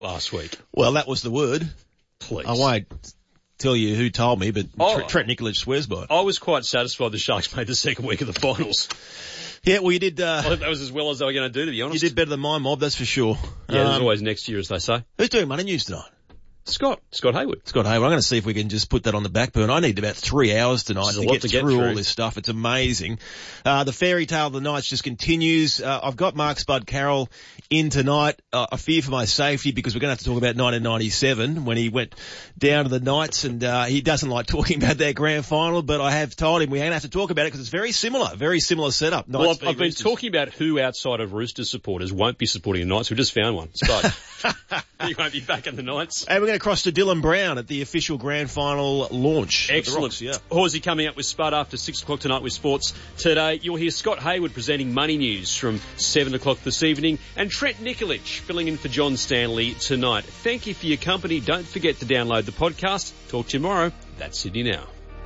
last week. Well, that was the word. Please. I won't tell you who told me, but Trent Nikolic swears by it. I was quite satisfied the Sharks made the second week of the finals. Yeah, well, you did. I thought that was as well as they were going to do, to be honest. You did better than my mob, that's for sure. Yeah, there's always next year, as they say. Who's doing Money News tonight? Scott Hayward. I'm going to see if we can just put that on the back burner. I need about 3 hours tonight to get through all this stuff. It's amazing. The fairy tale of the nights just continues. I've got Mark Spud Carroll in tonight. I fear for my safety because we're going to have to talk about 1997 when he went down to the Knights, and he doesn't like talking about that grand final, but I have told him we're going to have to talk about it because it's very similar setup. Well, I've been talking about who outside of Roosters supporters won't be supporting the Knights. We just found one. Spud. He won't be back in the Knights. And we're going to cross to Dylan Brown at the official grand final launch. Excellent. Yeah. Horsey coming up with Spud after 6 o'clock tonight with Sports Today. You'll hear Scott Hayward presenting Money News from 7 o'clock this evening, and Trent Nikolic filling in for John Stanley tonight. Thank you for your company. Don't forget to download the podcast. Talk to you tomorrow. That's Sydney Now.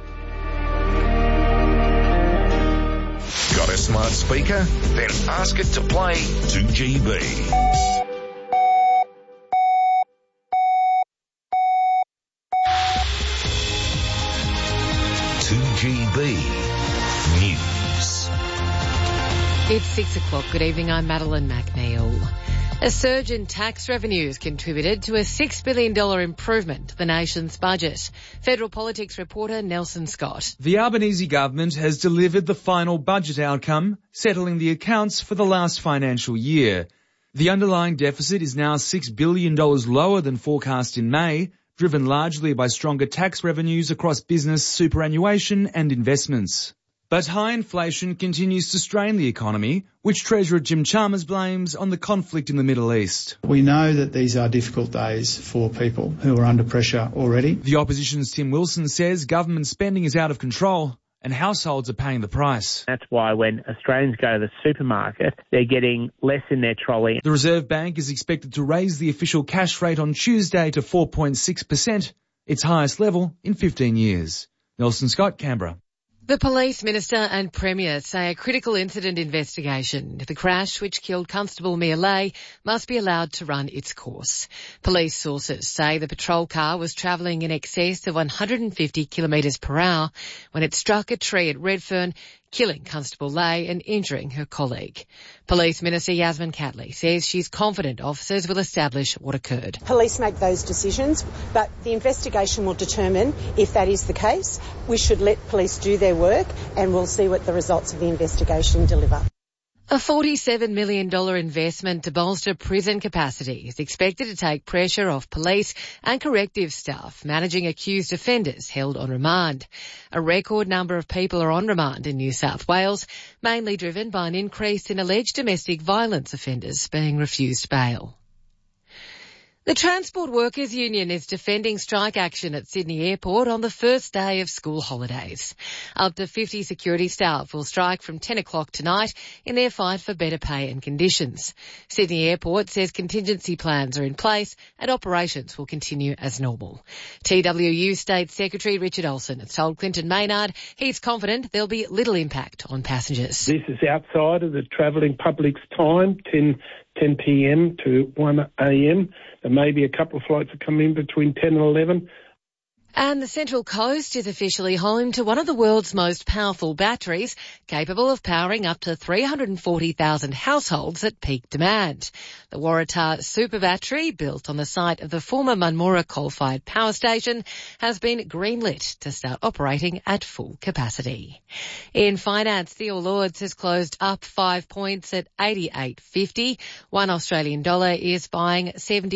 Got a smart speaker? Then ask it to play 2GB. News. It's 6 o'clock. Good evening. I'm Madeline McNeil. A surge in tax revenues contributed to a $6 billion improvement to the nation's budget. Federal politics reporter Nelson Scott. The Albanese government has delivered the final budget outcome, settling the accounts for the last financial year. The underlying deficit is now $6 billion lower than forecast in May, driven largely by stronger tax revenues across business, superannuation and investments. But high inflation continues to strain the economy, which Treasurer Jim Chalmers blames on the conflict in the Middle East. We know that these are difficult days for people who are under pressure already. The opposition's Tim Wilson says government spending is out of control and households are paying the price. That's why when Australians go to the supermarket, they're getting less in their trolley. The Reserve Bank is expected to raise the official cash rate on Tuesday to 4.6%, its highest level in 15 years. Nelson Scott, Canberra. The Police Minister and Premier say a critical incident investigation into the crash which killed Constable Mia Lay must be allowed to run its course. Police sources say the patrol car was travelling in excess of 150 kilometres per hour when it struck a tree at Redfern, killing Constable Lay and injuring her colleague. Police Minister Yasmin Catley says she's confident officers will establish what occurred. Police make those decisions, but the investigation will determine if that is the case. We should let police do their work and we'll see what the results of the investigation deliver. A $47 million investment to bolster prison capacity is expected to take pressure off police and corrective staff managing accused offenders held on remand. A record number of people are on remand in New South Wales, mainly driven by an increase in alleged domestic violence offenders being refused bail. The Transport Workers Union is defending strike action at Sydney Airport on the first day of school holidays. Up to 50 security staff will strike from 10 o'clock tonight in their fight for better pay and conditions. Sydney Airport says contingency plans are in place and operations will continue as normal. TWU State Secretary Richard Olsen has told Clinton Maynard he's confident there'll be little impact on passengers. This is outside of the travelling public's time, 10 p.m. to 1 a.m. There may be a couple of flights that come in between 10 and 11. And the Central Coast is officially home to one of the world's most powerful batteries, capable of powering up to 340,000 households at peak demand. The Waratah Super Battery, built on the site of the former Munmorah coal-fired power station, has been greenlit to start operating at full capacity. In finance, the All Ords has closed up 5 points at 88.50. $1 Australian dollar is buying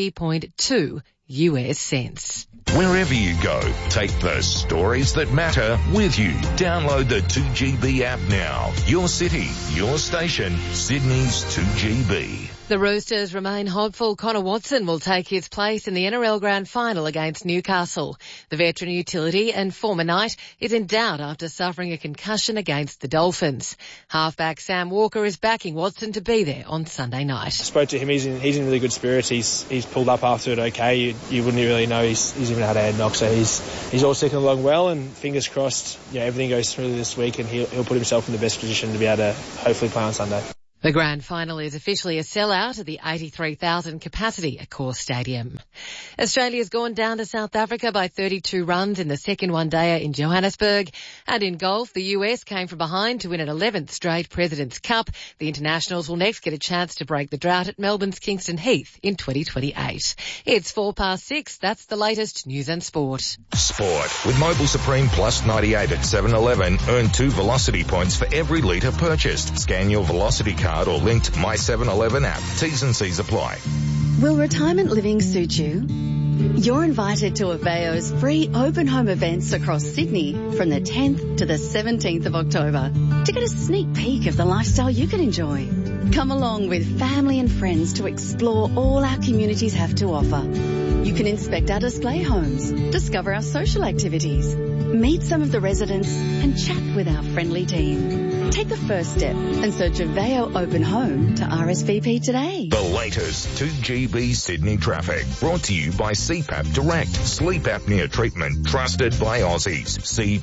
70.2 US cents. Wherever you go, take the stories that matter with you. Download the 2GB app now. Your city, your station, Sydney's 2GB. The Roosters remain hopeful Connor Watson will take his place in the NRL Grand Final against Newcastle. The veteran utility and former Knight is in doubt after suffering a concussion against the Dolphins. Halfback Sam Walker is backing Watson to be there on Sunday night. I spoke to him. He's in really good spirits. He's pulled up after it okay. You wouldn't really know he's even had a head knock. So he's all ticking along well, and fingers crossed, everything goes through this week and he'll put himself in the best position to be able to hopefully play on Sunday. The grand final is officially a sellout at the 83,000 capacity Accor Stadium. Australia's gone down to South Africa by 32 runs in the second one-dayer in Johannesburg. And in golf, the US came from behind to win an 11th straight President's Cup. The internationals will next get a chance to break the drought at Melbourne's Kingston Heath in 2028. It's 6:04. That's the latest news and sport. Sport. With Mobil Supreme Plus 98 at 7-Eleven, earn 2 Velocity points for every litre purchased. Scan your Velocity card or linked My 7-Eleven app. T's and C's apply. Will retirement living suit you? You're invited to Aveo's free open home events across Sydney from the 10th to the 17th of October to get a sneak peek of the lifestyle you can enjoy. Come along with family and friends to explore all our communities have to offer. You can inspect our display homes, discover our social activities, meet some of the residents and chat with our friendly team. Take the first step and search Aveo Open Home to RSVP today. The latest 2GB Sydney traffic. Brought to you by CPAP Direct. Sleep apnea treatment. Trusted by Aussies.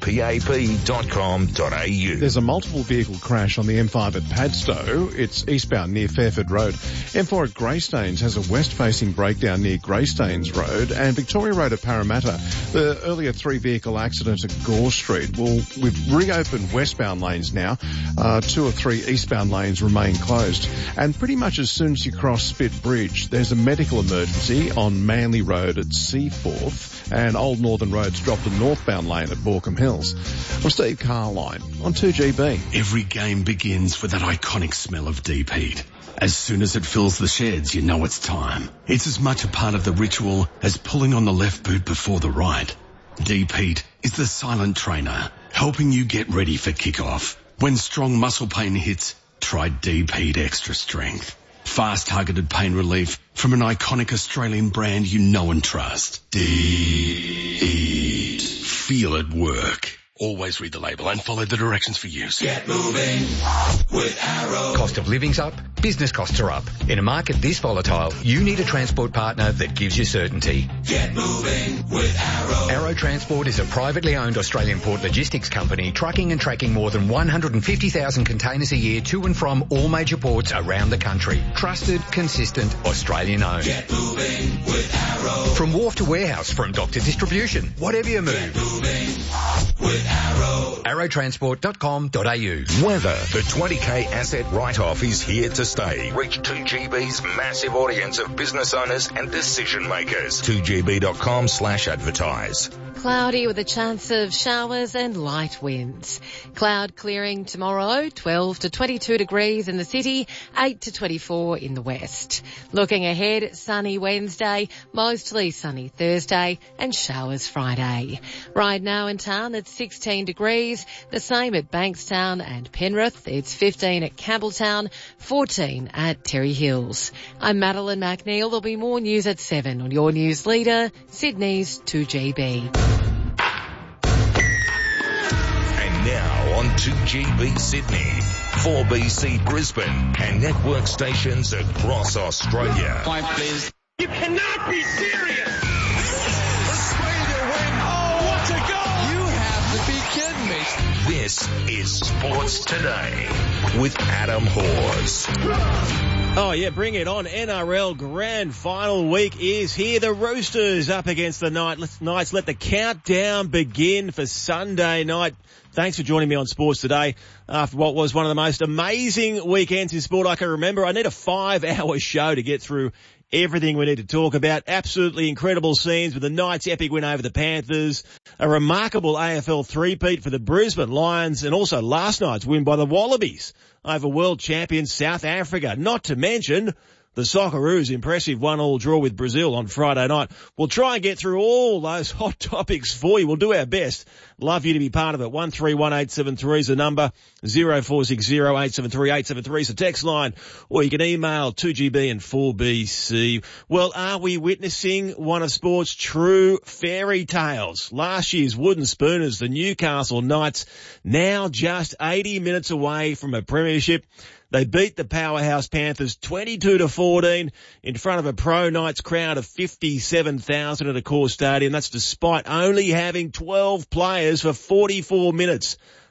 cpap.com.au. There's a multiple vehicle crash on the M5 at Padstow. It's eastbound near Fairford Road. M4 at Greystanes has a west-facing breakdown near Greystanes Road. And Victoria Road at Parramatta. The earlier 3-vehicle accident at Gore Street. Well, we've reopened westbound lanes now. 2 or 3 eastbound lanes remain closed. And pretty much as soon as you cross Spit Bridge, there's a medical emergency on Manly Road at Seaforth, and Old Northern Road's dropped a northbound lane at Borkham Hills. I'm Steve Carline on 2GB. Every game begins with that iconic smell of deep heat. As soon as it fills the sheds, you know it's time. It's as much a part of the ritual as pulling on the left boot before the right. Deep Heat is the silent trainer, helping you get ready for kickoff. When strong muscle pain hits, try Deep Heat Extra Strength. Fast targeted pain relief from an iconic Australian brand you know and trust. Deep Heat. Feel it work. Always read the label and follow the directions for use. Get moving with Arrow. Cost of living's up, business costs are up. In a market this volatile, you need a transport partner that gives you certainty. Get moving with Arrow. Arrow Transport is a privately owned Australian port logistics company trucking and tracking more than 150,000 containers a year to and from all major ports around the country. Trusted, consistent, Australian owned. Get moving with Arrow. From wharf to warehouse, from dock to distribution, whatever you move. Get moving with Arrow. Arrowtransport.com.au. Weather. The 20K asset write-off is here to stay. Reach 2GB's massive audience of business owners and decision makers. 2GB.com/advertise. Cloudy with a chance of showers and light winds. Cloud clearing tomorrow, 12 to 22 degrees in the city, 8 to 24 in the west. Looking ahead, sunny Wednesday, mostly sunny Thursday and showers Friday. Right now in town it's 16 degrees, the same at Bankstown and Penrith. It's 15 at Campbelltown, 14 at Terry Hills. I'm Madeline McNeil. There'll be more news at 7 on your news leader, Sydney's 2GB. Now on 2GB Sydney, 4BC Brisbane, and network stations across Australia. 5, please. You cannot be serious! Australia win! Oh, what a goal! You have to be kidding me! This is Sports Today with Adam Hawes. Oh yeah, bring it on. NRL Grand Final week is here. The Roosters up against the Knights. Let the countdown begin for Sunday night. Thanks for joining me on Sports Today after what was one of the most amazing weekends in sport I can remember. I need a 5-hour show to get through everything we need to talk about. Absolutely incredible scenes with the Knights' epic win over the Panthers, a remarkable AFL three-peat for the Brisbane Lions, and also last night's win by the Wallabies over world champions South Africa. Not to mention the Socceroos' impressive 1-1 draw with Brazil on Friday night. We'll try and get through all those hot topics for you. We'll do our best. Love you to be part of it. 131873 is the number. 0460873873 is the text line. Or you can email 2GB and 4BC. Well, are we witnessing one of sport's true fairy tales? Last year's Wooden Spooners, the Newcastle Knights, now just 80 minutes away from a premiership. They beat the powerhouse Panthers 22-14 in front of a pro Knights crowd of 57,000 at Accor Stadium. That's despite only having 12 players for 44 minutes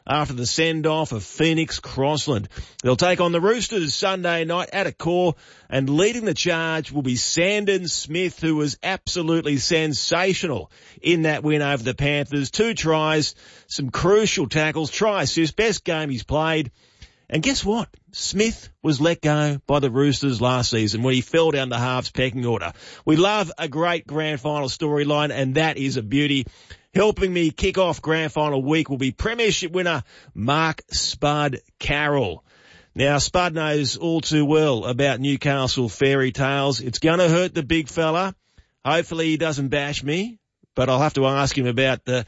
after the send-off of Phoenix Crossland. They'll take on the Roosters Sunday night at Accor, and leading the charge will be Sandon Smith, who was absolutely sensational in that win over the Panthers. 2 tries, some crucial tackles, try assist, best game he's played. And guess what? Smith was let go by the Roosters last season when he fell down the halves pecking order. We love a great grand final storyline, and that is a beauty. Helping me kick off grand final week will be premiership winner Mark Spud Carroll. Now, Spud knows all too well about Newcastle fairy tales. It's going to hurt the big fella. Hopefully he doesn't bash me, but I'll have to ask him about the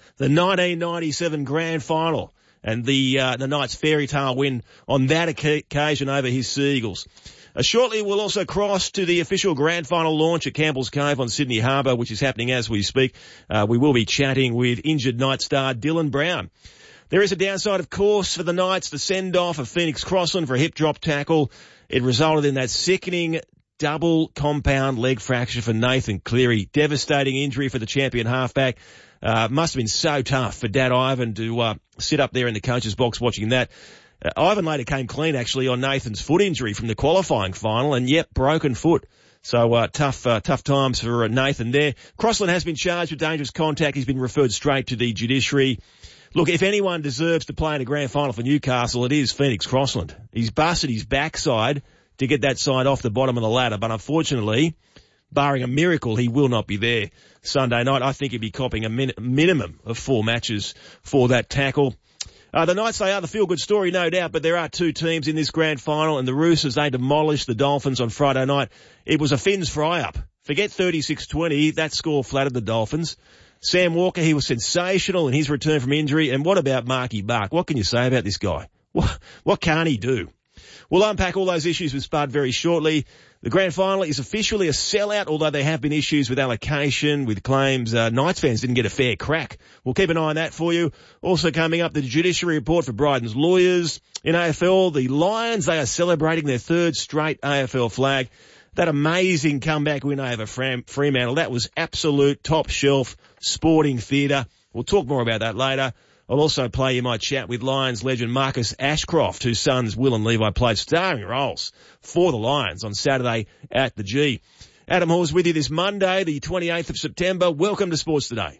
1997 grand final and the Knights' fairy tale win on that occasion over his Seagulls. Shortly, we'll also cross to the official grand final launch at Campbell's Cove on Sydney Harbour, which is happening as we speak. We will be chatting with injured Knight star Dylan Brown. There is a downside, of course, for the Knights. The send-off of Phoenix Crossland for a hip drop tackle. It resulted in that sickening double compound leg fracture for Nathan Cleary. Devastating injury for the champion halfback. Must have been so tough for Dad Ivan to sit up there in the coach's box watching that. Ivan later came clean, actually, on Nathan's foot injury from the qualifying final, and yep, broken foot. So tough times for Nathan there. Crossland has been charged with dangerous contact. He's been referred straight to the judiciary. Look, if anyone deserves to play in a grand final for Newcastle, it is Phoenix Crossland. He's busted his backside to get that side off the bottom of the ladder, but unfortunately, barring a miracle, he will not be there Sunday night. I think he'd be copping a minimum of 4 matches for that tackle. The Knights, they are the feel-good story, no doubt, but there are 2 teams in this grand final, and the Roosters, they demolished the Dolphins on Friday night. It was a Finns fry-up. Forget 36-20, that score flattered the Dolphins. Sam Walker, he was sensational in his return from injury, and what about Marky Buck? What can you say about this guy? What can't he do? We'll unpack all those issues with Spud very shortly. The grand final is officially a sellout, although there have been issues with allocation, with claims Knights fans didn't get a fair crack. We'll keep an eye on that for you. Also coming up, the judiciary report for Bryden's lawyers. In AFL, the Lions, they are celebrating their 3rd straight AFL flag. That amazing comeback win over Fremantle, that was absolute top-shelf sporting theatre. We'll talk more about that later. I'll also play you my chat with Lions legend Marcus Ashcroft, whose sons Will and Levi played starring roles for the Lions on Saturday at the G. Adam Hall's with you this Monday, the 28th of September. Welcome to Sports Today.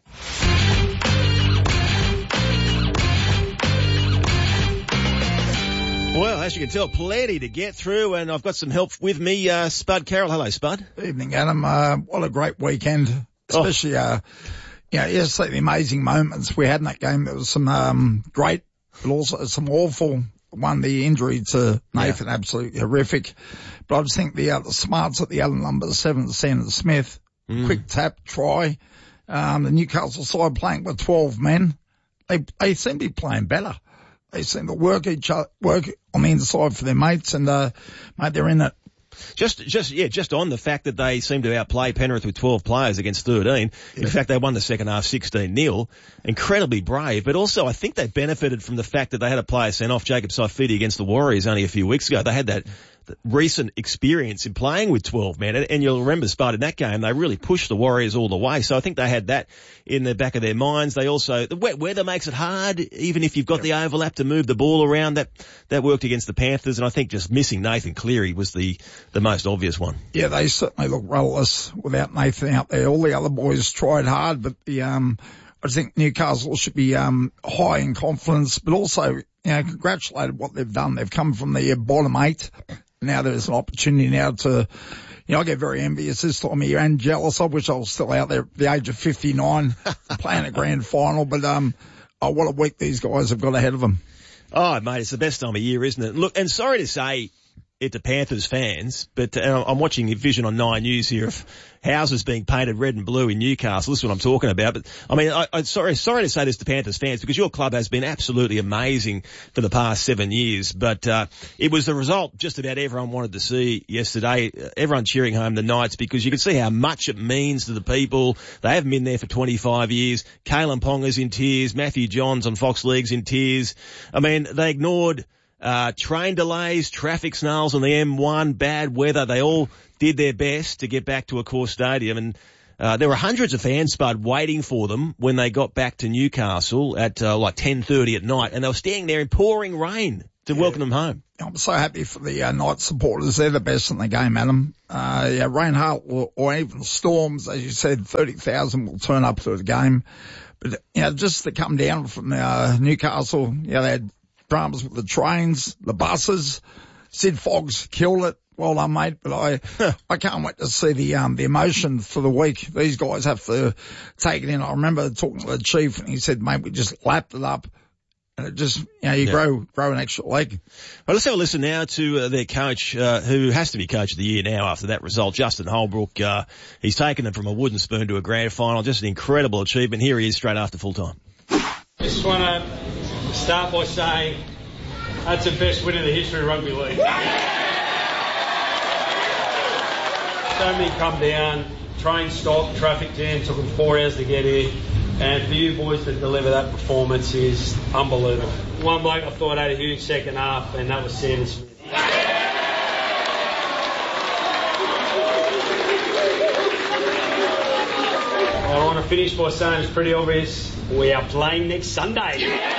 Well, as you can tell, plenty to get through, and I've got some help with me. Spud Carroll. Hello, Spud. Evening, Adam. What a great weekend, especially yesterday, the amazing moments we had in that game. There was some great, but also some awful. One, the injury to Nathan, absolutely horrific. But I just think the smarts at the other number 7, Sandon Smith, quick tap, try. The Newcastle side playing with 12 men. They seem to be playing better. They seem to work on the inside for their mates, and mate, they're in it. Just on the fact that they seem to outplay Penrith with 12 players against 13. Yeah. In fact, they won the second half 16-0. Incredibly brave, but also I think they benefited from the fact that they had a player sent off, Jacob Saifiti, against the Warriors only a few weeks ago. They had that recent experience in playing with 12 men, and you'll remember, Spud, in that game, they really pushed the Warriors all the way. So I think they had that in the back of their minds. They also, the wet weather makes it hard, even if you've got the overlap to move the ball around. That worked against the Panthers, and I think just missing Nathan Cleary was the most obvious one. Yeah, they certainly look rudderless without Nathan out there. All the other boys tried hard, but I think Newcastle should be high in confidence, but also, congratulated what they've done. They've come from the bottom 8. Now there's an opportunity now to, I get very envious this time of year and jealous. I wish I was still out there at the age of 59 playing a grand final, but what a week these guys have got ahead of them. Oh, mate, it's the best time of year, isn't it? Look, and sorry to say it to Panthers fans, but I'm watching Vision on 9 News here of houses being painted red and blue in Newcastle. This is what I'm talking about. But I mean, I'm sorry to say this to Panthers fans, because your club has been absolutely amazing for the past 7 years. But it was the result just about everyone wanted to see yesterday. Everyone cheering home the Knights, because you can see how much it means to the people. They haven't been there for 25 years. Kalen Ponga's in tears. Matthew Johns on Fox League's in tears. I mean, they ignored train delays, traffic snarls on the M1, bad weather. They all did their best to get back to Accor Stadium, and There were hundreds of fans, Spud, waiting for them when they got back to Newcastle at like 10:30 at night, and they were standing there in pouring rain to welcome them home. I'm so happy for the Knights supporters. They're the best in the game, Adam. Rain, hail, or even storms, as you said, 30,000 will turn up to the game. But, just to come down from Newcastle, they had dramas with the trains, the buses. Sid Fogg's killed it. Well done, mate. But I can't wait to see the emotion for the week. These guys have to take it in. I remember talking to the chief, and he said, mate, we just lapped it up. And it just, grow an extra leg. Well, let's have a listen now to their coach, who has to be coach of the year now after that result, Justin Holbrook. He's taken them from a wooden spoon to a grand final. Just an incredible achievement. Here he is straight after full time. Just want to start by saying that's the best win in the history of rugby league. So many come down, train stopped, traffic jam, took them 4 hours to get here. And for you boys to deliver that performance is unbelievable. One bloke I thought had a huge second half, and that was Sandon Smith. I want to finish by saying it's pretty obvious. We are playing next Sunday.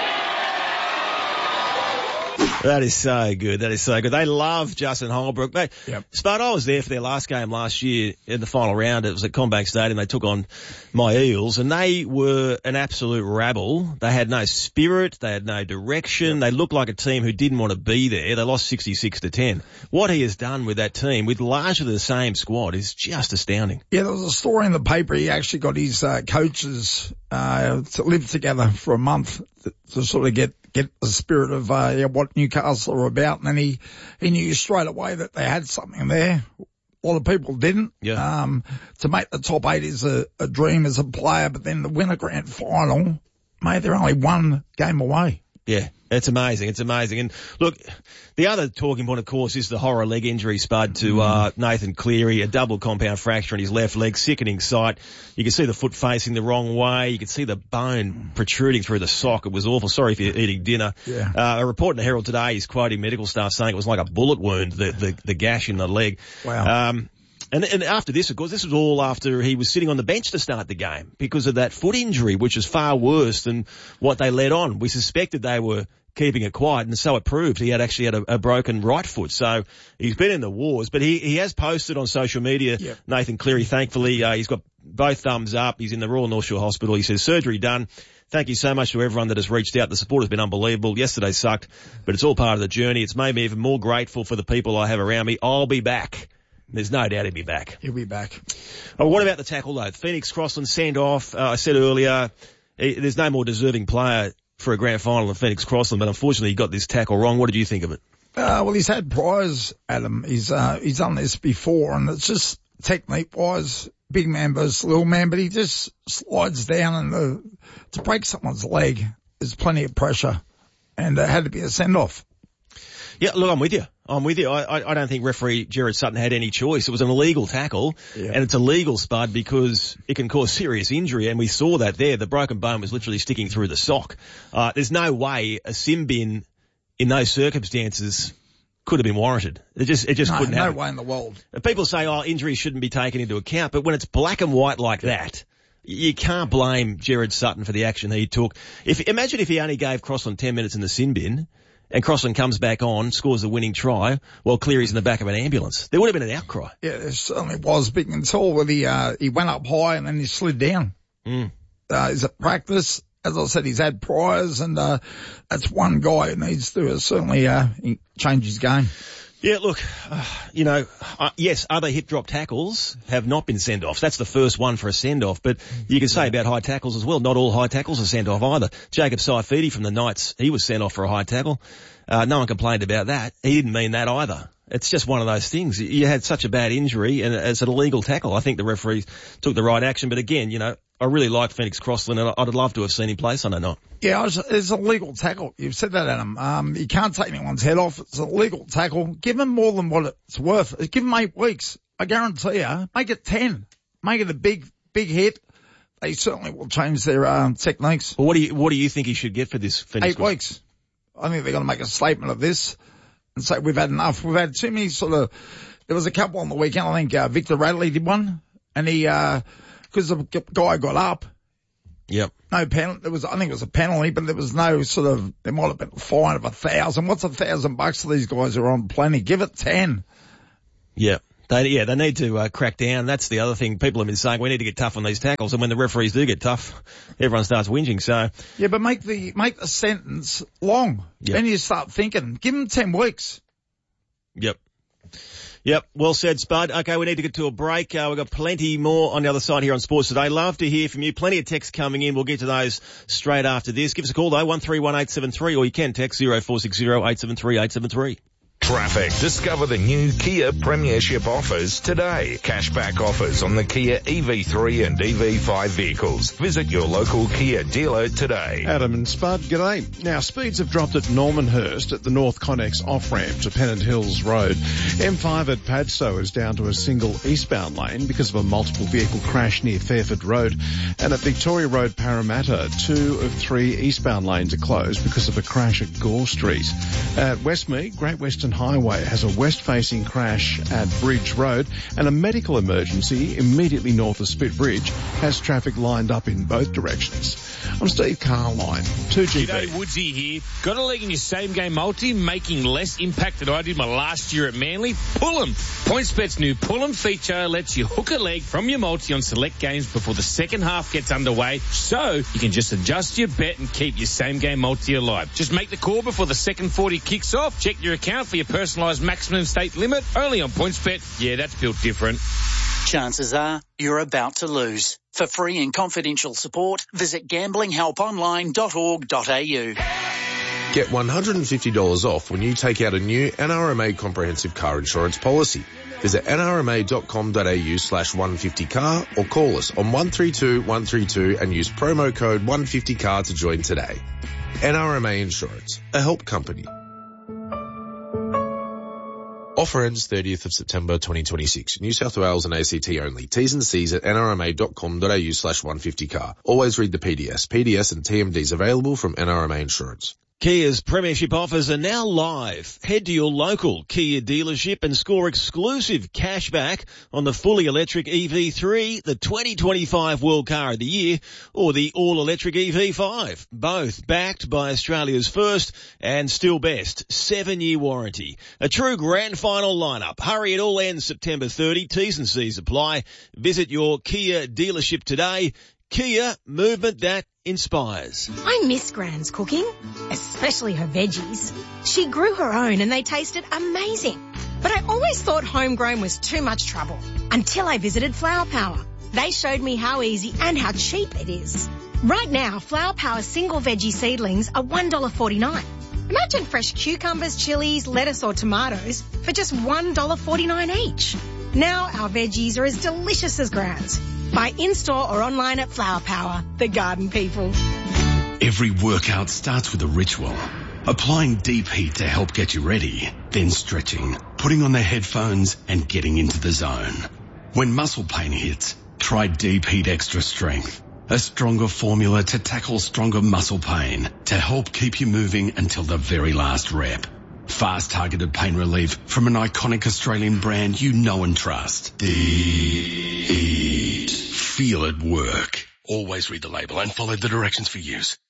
That is so good. That is so good. They love Justin Holbrook. Spud, I was there for their last game last year in the final round. It was at CommBank Stadium. They took on my Eels, and they were an absolute rabble. They had no spirit. They had no direction. They looked like a team who didn't want to be there. They lost 66-10. What he has done with that team, with largely the same squad, is just astounding. Yeah, there was a story in the paper. He actually got his coaches to live together for a month to sort of get the spirit of what Newcastle are about, and then he knew straight away that they had something there. A lot of people didn't. Yeah. To make the top 8 is a dream as a player, but then to win a grand final, mate, they're only one game away. Yeah, it's amazing. It's amazing. And look, the other talking point, of course, is the horror leg injury, Spud, to Nathan Cleary, a double compound fracture in his left leg, sickening sight. You can see the foot facing the wrong way. You can see the bone protruding through the sock. It was awful. Sorry if you're eating dinner. Yeah. A report in the Herald today is quoting medical staff saying it was like a bullet wound, the gash in the leg. Wow. And after this, of course, this was all after he was sitting on the bench to start the game because of that foot injury, which was far worse than what they led on. We suspected they were keeping it quiet, and so it proved. He had actually had a broken right foot. So he's been in the wars, but he has posted on social media, Nathan Cleary, thankfully, he's got both thumbs up. He's in the Royal North Shore Hospital. He says, surgery done. Thank you so much to everyone that has reached out. The support has been unbelievable. Yesterday sucked, but it's all part of the journey. It's made me even more grateful for the people I have around me. I'll be back. There's no doubt he'll be back. He'll be back. Oh, what about the tackle, though? Phoenix Crossland send off. I said earlier, there's no more deserving player for a grand final than Phoenix Crossland, but unfortunately he got this tackle wrong. What did you think of it? Well, he's had priors, Adam. He's done this before, and it's just technique-wise, big man versus little man, but he just slides down, and to break someone's leg, there's plenty of pressure, and it had to be a send-off. Yeah, look, I'm with you. I don't think referee Jared Sutton had any choice. It was an illegal tackle, and it's illegal, Spud, because it can cause serious injury, and we saw that there. The broken bone was literally sticking through the sock. There's no way a sim bin in those circumstances could have been warranted. It just couldn't happen. No way in the world. People say, injuries shouldn't be taken into account, but when it's black and white like that, you can't blame Jared Sutton for the action he took. Imagine if he only gave Crossland 10 minutes in the sin bin, and Crossland comes back on, scores the winning try, while Cleary's in the back of an ambulance. There would have been an outcry. Yeah, there certainly was. Big and tall, where he went up high and then he slid down. He's at practice. As I said, he's had priors, and that's one guy who needs to certainly change his game. Yeah, look, yes, other hip drop tackles have not been send-offs. That's the first one for a send-off, but you can say about high tackles as well. Not all high tackles are sent-off either. Jacob Saifidi from the Knights, he was sent off for a high tackle. No one complained about that. He didn't mean that either. It's just one of those things. You had such a bad injury, and it's an illegal tackle. I think the referees took the right action, but again, I really like Phoenix Crossland, and I'd love to have seen him play Sunday night. Yeah, it's a legal tackle. You've said that, Adam. You can't take anyone's head off. It's a legal tackle. Give him more than what it's worth. Give him 8 weeks. I guarantee you. Make it 10. Make it a big hit. They certainly will change their techniques. Well, what do you think he should get for this Phoenix? 8 weeks. I think they're going to make a statement of this and say we've had enough. We've had too many there was a couple on the weekend. I think Victor Radley did one, and he because the guy got up. Yep. No penalty. I think it was a penalty, but there was no there might have been a fine of $1,000. What's $1,000 to these guys who are on plenty? Give it 10. Yeah. They need to crack down. That's the other thing. People have been saying we need to get tough on these tackles, and when the referees do get tough, everyone starts whinging. So yeah, but make the sentence long. Yep. Then you start thinking. Give them 10 weeks. Yep, well said, Spud. Okay, we need to get to a break. We've got plenty more on the other side here on Sports Today. Love to hear from you. Plenty of texts coming in. We'll get to those straight after this. Give us a call, though, 131873, or you can text 0460 873 873. Traffic. Discover the new Kia Premiership offers today. Cashback offers on the Kia EV3 and EV5 vehicles. Visit your local Kia dealer today. Adam and Spud, g'day. Now, speeds have dropped at Normanhurst at the North Connex off-ramp to Pennant Hills Road. M5 at Padstow is down to a single eastbound lane because of a multiple vehicle crash near Fairford Road. And at Victoria Road, Parramatta, 2 of 3 eastbound lanes are closed because of a crash at Gore Street. At Westmead, Great Western Highway has a west-facing crash at Bridge Road, and a medical emergency immediately north of Spit Bridge has traffic lined up in both directions. I'm Steve Carline, 2GB. G'day, Woodsy here. Got a leg in your same-game multi, making less impact than I did my last year at Manly? Pull 'em. PointsBet's new Pull 'em feature lets you hook a leg from your multi on select games before the second half gets underway, so you can just adjust your bet and keep your same-game multi alive. Just make the call before the second 40 kicks off. Check your account for your personalised maximum stake limit. Only on PointsBet. Yeah, that's built different. Chances are you're about to lose. For free and confidential support, visit gamblinghelponline.org.au. Get $150 off when you take out a new NRMA comprehensive car insurance policy. Visit nrma.com.au/150car or call us on 132 132 and use promo code 150car to join today. NRMA Insurance, a help company. Offer ends 30th of September 2026. New South Wales and ACT only. T's and C's at nrma.com.au/150car. Always read the PDS. PDS and TMDs available from NRMA Insurance. Kia's Premiership offers are now live. Head to your local Kia dealership and score exclusive cashback on the fully electric EV3, the 2025 World Car of the Year, or the all-electric EV5. Both backed by Australia's first and still best 7-year warranty. A true grand final lineup. Hurry, it all ends September 30. T's and C's apply. Visit your Kia dealership today. Kia, movement that inspires. I miss Gran's cooking, especially her veggies. She grew her own and they tasted amazing. But I always thought homegrown was too much trouble until I visited Flower Power. They showed me how easy and how cheap it is. Right now, Flower Power single veggie seedlings are $1.49. Imagine fresh cucumbers, chilies, lettuce or tomatoes for just $1.49 each. Now our veggies are as delicious as Gran's. Buy in-store or online at Flower Power, the garden people. Every workout starts with a ritual. Applying deep heat to help get you ready, then stretching, putting on the headphones and getting into the zone. When muscle pain hits, try Deep Heat Extra Strength. A stronger formula to tackle stronger muscle pain to help keep you moving until the very last rep. Fast targeted pain relief from an iconic Australian brand you know and trust. Deep Heat. Feel it work. Always read the label and follow the directions for use.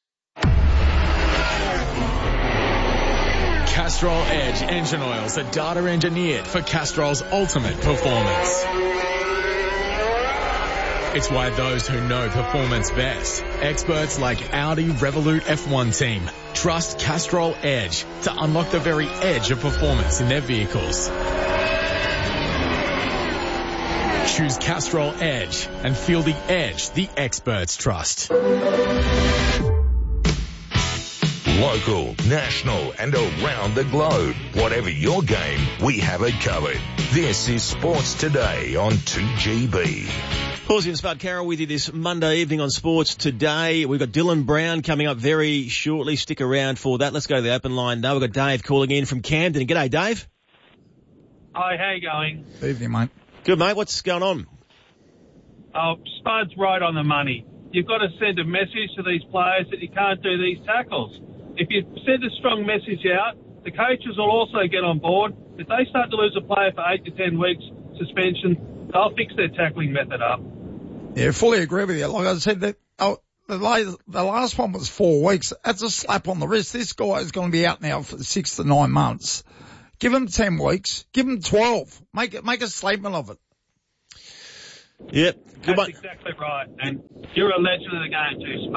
Castrol Edge engine oils are data engineered for Castrol's ultimate performance. It's why those who know performance best, experts like Audi Revolut F1 team, trust Castrol Edge to unlock the very edge of performance in their vehicles. Choose Castrol Edge and feel the edge the experts trust. Local, national and around the globe. Whatever your game, we have it covered. This is Sports Today on 2GB. Horsey and Spud Carroll with you this Monday evening on Sports Today. We've got Dylan Brown coming up very shortly. Stick around for that. Let's go to the open line now. We've got Dave calling in from Camden. G'day, Dave. Hi, how you going? Evening, mate. Good, mate. What's going on? Oh, Spud's right on the money. You've got to send a message to these players that you can't do these tackles. If you send a strong message out, the coaches will also get on board. If they start to lose a player for 8 to 10 weeks suspension, they'll fix their tackling method up. Yeah, fully agree with you. Like I said, that the last one was 4 weeks. That's a slap on the wrist. This guy is going to be out now for 6 to 9 months. Give him 10 weeks. Give him 12. Make a statement of it. Yep. That's exactly right. And you're a legend of the game too,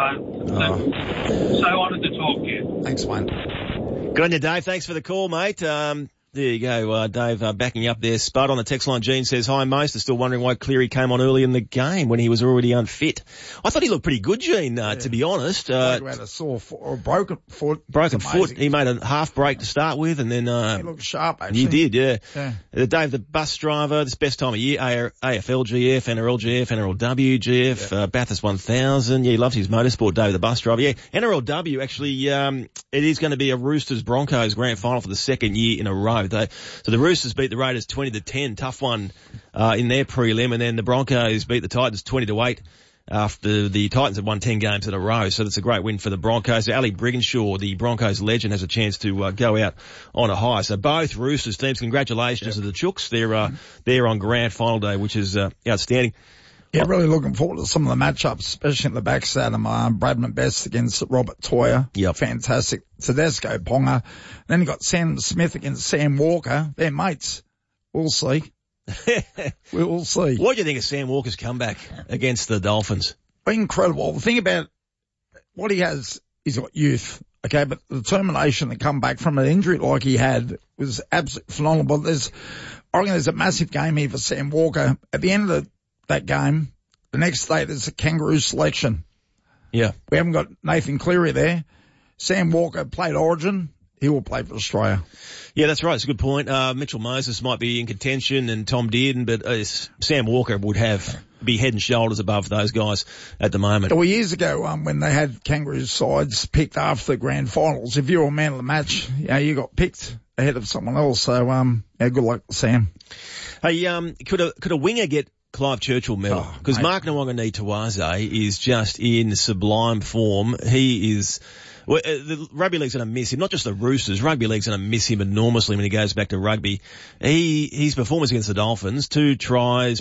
Spud. So honoured to talk to you. Thanks, Wayne. Good on you, Dave. Thanks for the call, mate. There you go, Dave, backing up there. Spud on the text line. Gene says, hi, most are still wondering why Cleary came on early in the game when he was already unfit. I thought he looked pretty good, Gene, to be honest. He had a sore foot, or a broken foot. Broken foot. He made a half break to start with, and then he looked sharp, actually. He did, yeah. Dave, the bus driver, this best time of year, AFL GF, NRL GF, NRLW GF, Bathurst 1000. Yeah, he loves his motorsport, Dave, the bus driver. Yeah, NRLW, actually, it is going to be a Roosters Broncos grand final for the second year in a row. So the Roosters beat the Raiders 20-10, tough one in their prelim, and then the Broncos beat the Titans 20-8 after the Titans had won 10 games in a row. So that's a great win for the Broncos. Ali Brigginshaw, the Broncos legend, has a chance to go out on a high. So both Roosters teams, congratulations to the Chooks. They're on grand final day, which is outstanding. Yeah, really looking forward to some of the matchups, especially in the backs out of Bradman Best against Robert Toyer. Yep. Fantastic. Tedesco, Ponga. Then you got Sam Smith against Sam Walker. They're mates. We'll see. We'll see. What do you think of Sam Walker's comeback against the Dolphins? Incredible. The thing about what he has, he's got youth. Okay, but the determination to come back from an injury like he had was absolutely phenomenal. But I reckon there's a massive game here for Sam Walker. At the end of that game, the next day there's a Kangaroo selection. Yeah. We haven't got Nathan Cleary there. Sam Walker played Origin. He will play for Australia. Yeah, that's right. It's a good point. Mitchell Moses might be in contention and Tom Dearden, but Sam Walker would be head and shoulders above those guys at the moment. Well, years ago, when they had Kangaroo sides picked after the grand finals, if you were a man of the match, you got picked ahead of someone else. So, good luck, Sam. Hey, could a winger get Clive Churchill medal? Because Mark Nawaqanitawase is just in sublime form. He is... Well, the rugby league's going to miss him, not just the Roosters. Rugby league's going to miss him enormously when he goes back to rugby. His performance against the Dolphins, 2 tries,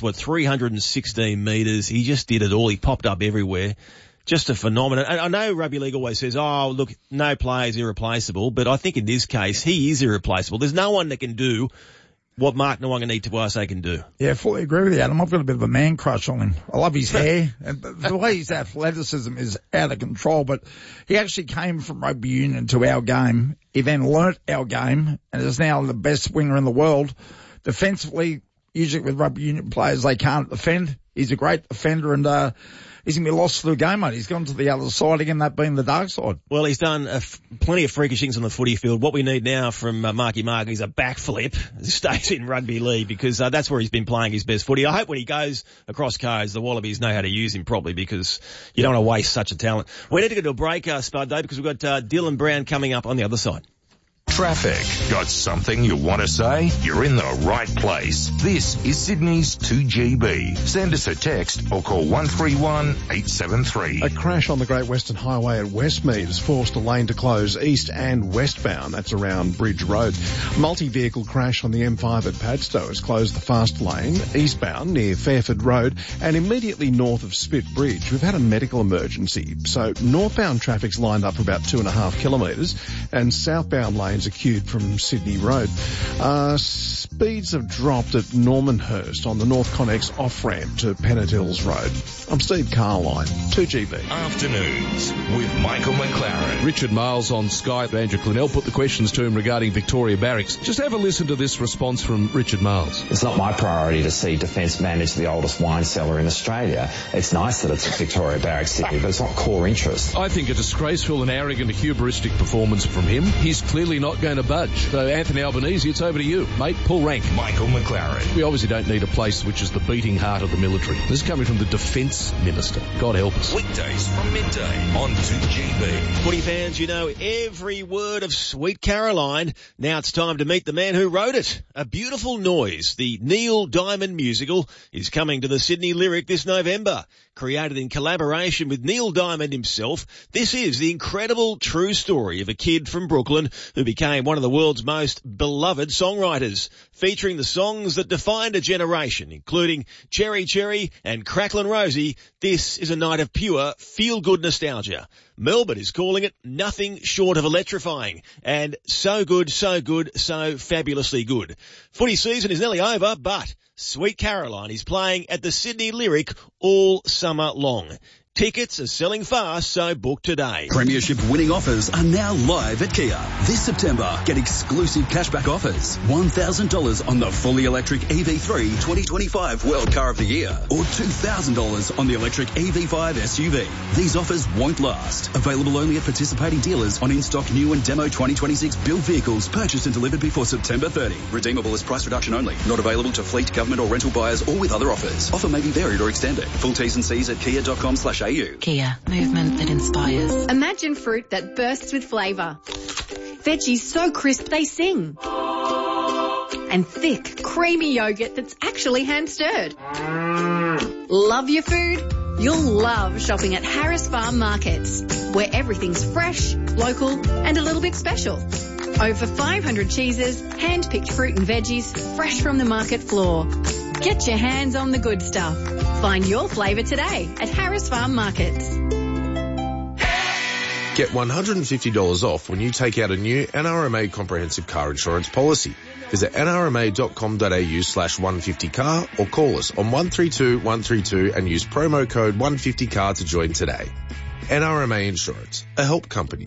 316 metres. He just did it all. He popped up everywhere. Just a phenomenon. And I know rugby league always says, look, no player is irreplaceable, but I think in this case, he is irreplaceable. There's no one that can do what Mark Nawaqanitawase can do. Yeah, fully agree with you, Adam. I've got a bit of a man crush on him. I love his hair, and the way his athleticism is out of control, but he actually came from rugby union to our game. He then learnt our game, and is now the best winger in the world. Defensively, usually with rugby union players, they can't defend. He's a great defender, and he's going to be lost to the game, mate. He's gone to the other side again, that being the dark side. Well, he's done plenty of freakish things on the footy field. What we need now from Marky Mark is a backflip. He stays in rugby league because that's where he's been playing his best footy. I hope when he goes across codes, the Wallabies know how to use him properly because you don't want to waste such a talent. We need to go to a break, Spud, though, because we've got Dylan Brown coming up on the other side. Traffic. Got something you want to say? You're in the right place. This is Sydney's 2GB. Send us a text or call 131 873. A crash on the Great Western Highway at Westmead has forced a lane to close east and westbound. That's around Bridge Road. Multi-vehicle crash on the M5 at Padstow has closed the fast lane eastbound near Fairford Road and immediately north of Spit Bridge. We've had a medical emergency, so northbound traffic's lined up for about 2.5 kilometres and southbound lanes are queued from Sydney Road. Speeds have dropped at Normanhurst on the North Connex off-ramp to Pennant Hills Road. I'm Steve Carline, 2GB. Afternoons with Michael McLaren. Richard Miles on Sky. Andrew Clennell put the questions to him regarding Victoria Barracks. Just have a listen to this response from Richard Miles. It's not my priority to see Defence manage the oldest wine cellar in Australia. It's nice that it's at Victoria Barracks Sydney, but it's not core interest. I think a disgraceful and arrogant, hubristic performance from him. He's clearly not going to budge. So Anthony Albanese, it's over to you. Mate, pull rank. Michael McLaren. We obviously don't need a place which is the beating heart of the military. This is coming from the Defence Minister. God help us. Weekdays from midday on 2GB. Footy fans, you know every word of Sweet Caroline. Now it's time to meet the man who wrote it. A Beautiful Noise, the Neil Diamond musical, is coming to the Sydney Lyric this November. created in collaboration with Neil Diamond himself, this is the incredible true story of a kid from Brooklyn who became one of the world's most beloved songwriters, featuring the songs that defined a generation, including Cherry Cherry and Cracklin' Rosie. This is a night of pure feel-good nostalgia. Melbourne is calling it nothing short of electrifying, and so good, so fabulously good. Footy season is nearly over, but Sweet Caroline is playing at the Sydney Lyric all summer long. Tickets are selling fast, so book today. Premiership winning offers are now live at Kia. This September, get exclusive cashback offers. $1,000 on the fully electric EV3 2025 World Car of the Year, or $2,000 on the electric EV5 SUV. These offers won't last. Available only at participating dealers on in-stock new and demo 2026 built vehicles purchased and delivered before September 30. Redeemable as price reduction only. Not available to fleet, government or rental buyers or with other offers. Offer may be varied or extended. Full T's and C's at kia.com/AU. Kia, movement that inspires. Imagine fruit that bursts with flavour. Veggies so crisp they sing. And thick, creamy yogurt that's actually hand-stirred. Love your food? You'll love shopping at Harris Farm Markets, where everything's fresh, local and a little bit special. Over 500 cheeses, hand-picked fruit and veggies, fresh from the market floor. Get your hands on the good stuff. Find your flavour today at Harris Farm Markets. Get $150 off when you take out a new NRMA comprehensive car insurance policy. Visit nrma.com.au/150car or call us on 132 132 and use promo code 150car to join today. NRMA Insurance, a help company.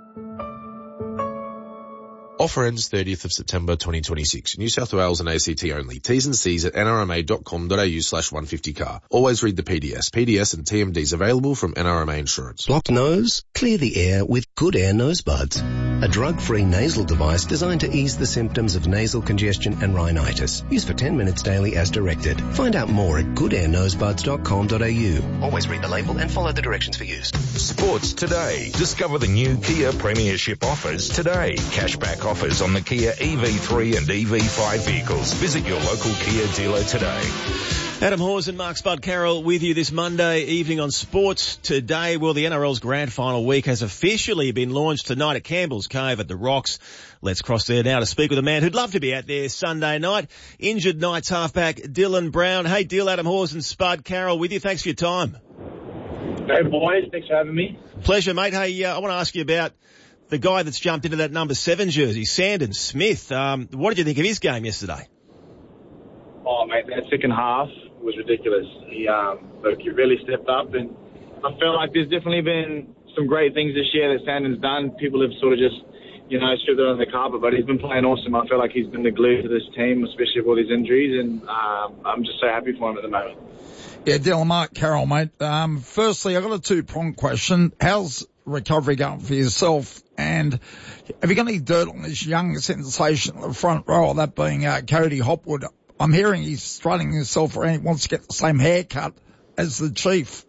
Offer ends 30th of September 2026. New South Wales and ACT only. T's and C's at nrma.com.au/150car. Always read the PDS. PDS and TMDs available from NRMA Insurance. Blocked nose? Clear the air with Good Air Nose Buds. A drug-free nasal device designed to ease the symptoms of nasal congestion and rhinitis. Use for 10 minutes daily as directed. Find out more at goodairnosebuds.com.au. Always read the label and follow the directions for use. Sports today. Discover the new Kia Premiership offers today. Cashback offers on the Kia EV3 and EV5 vehicles. Visit your local Kia dealer today. Adam Hawes and Mark Spud Carroll with you this Monday evening on Sports Today. Well, the NRL's grand final week has officially been launched tonight at Campbell's Cove at the Rocks. Let's cross there now to speak with a man who'd love to be out there Sunday night. Injured Knights halfback Dylan Brown. Hey, Dill, Adam Hawes and Spud Carroll with you. Thanks for your time. Hey, boys. Thanks for having me. Pleasure, mate. Hey, I want to ask you about the guy that's jumped into that number 7 jersey, Sandon Smith. What did you think of his game yesterday? Oh, mate, that second half was ridiculous. He really stepped up, and I feel like there's definitely been some great things this year that Sandon's done. People have sort of just, stripped it on the carpet, but he's been playing awesome. I feel like he's been the glue to this team, especially with all these injuries, and I'm just so happy for him at the moment. Yeah, Dylan, Mark Carroll, mate. Firstly, I've got a two-pronged question. How's recovery going for yourself? And have you got any dirt on this young sensation in the front row, that being Cody Hopwood? I'm hearing he's strutting himself around. He wants to get the same haircut as the Chief.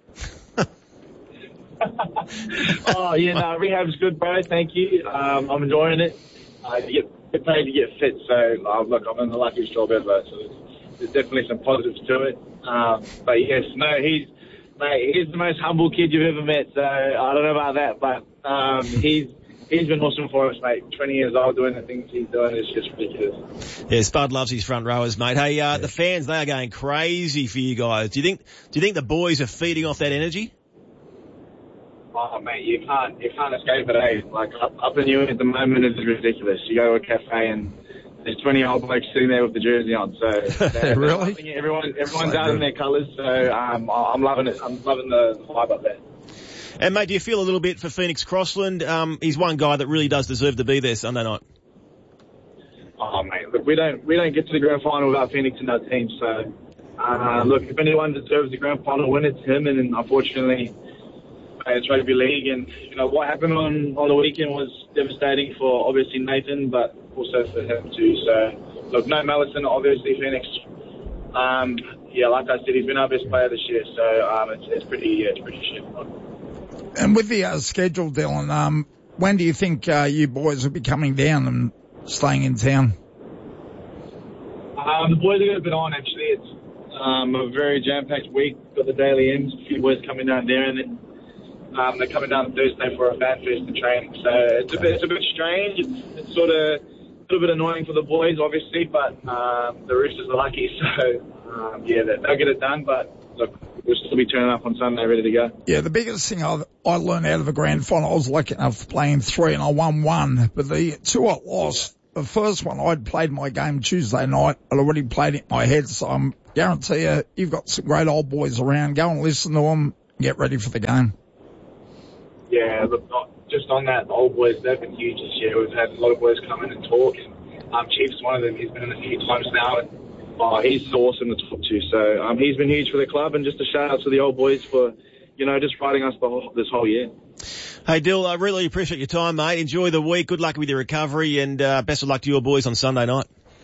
Rehab's good, bro. Thank you. I'm enjoying it. You get paid to get fit, so look, I'm in the luckiest job ever. So there's definitely some positives to it. But yes, no, he's the most humble kid you've ever met. So I don't know about that, but he's been awesome for us, mate. 20 years old doing the things he's doing is just ridiculous. Yeah, Spud loves his front rowers, mate. Hey, the fans, they are going crazy for you guys. Do you think the boys are feeding off that energy? Oh, mate, you can't escape it, eh? Like, up in Ewing at the moment is ridiculous. You go to a cafe and there's 20 old blokes sitting there with the jersey on. So really? Everyone's out in their colours, so I'm loving it. I'm loving the vibe up there. And, mate, do you feel a little bit for Phoenix Crossland? He's one guy that really does deserve to be there Sunday night. Oh, mate, look, we don't get to the grand final without Phoenix in our team. So, look, if anyone deserves the grand final win, it's him. And unfortunately, it's rugby league. And what happened on the weekend was devastating for obviously Nathan, but also for him too. So, look, no malice in it, obviously Phoenix. Like I said, he's been our best player this year. So it's pretty shit. And with the schedule, Dylan, when do you think you boys will be coming down and staying in town? The boys are going to be on, actually. It's A very jam-packed week. Got the daily M's, a few boys coming down there, and then they're coming down Thursday for a fan fest and training. So it's a bit strange. It's sort of a little bit annoying for the boys, obviously, but the Roosters are lucky. So they'll get it done. But look, we'll still be turning up on Sunday, ready to go. Yeah, the biggest thing I learned out of the grand final, I was lucky enough to play in 3 and I won 1. But the 2 I lost, the first one I'd played my game Tuesday night. I'd already played it in my head, so I guarantee you've got some great old boys around. Go and listen to them, get ready for the game. Yeah, look, just on that, the old boys, they've been huge this year. We've had a lot of boys come in and talk. And Chief's one of them. He's been in a few times now. And, he's awesome to talk to. So he's been huge for the club. And just a shout-out to the old boys for, just riding us this whole year. Hey, Dill, I really appreciate your time, mate. Enjoy the week. Good luck with your recovery. And best of luck to your boys on Sunday night.